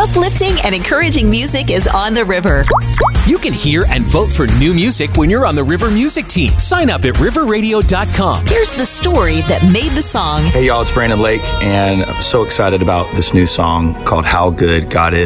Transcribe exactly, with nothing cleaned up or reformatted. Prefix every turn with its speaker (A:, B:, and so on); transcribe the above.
A: Uplifting and encouraging music is on the river.
B: You can hear and vote for new music when you're on the River Music Team. Sign up at river radio dot com.
A: Here's the story that made the song.
C: Hey, y'all, it's Brandon Lake, and I'm so excited about this new song called How Good God Is.